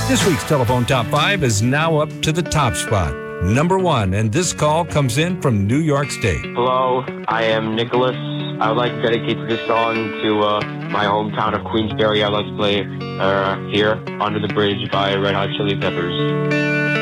This week's Telephone Top 5 is now up to the top spot. Number 1, and this call comes in from New York State. Hello, I am Nicholas. I would like to dedicate this song to my hometown of Queensberry. I'd like to play Here, Under the Bridge by Red Hot Chili Peppers.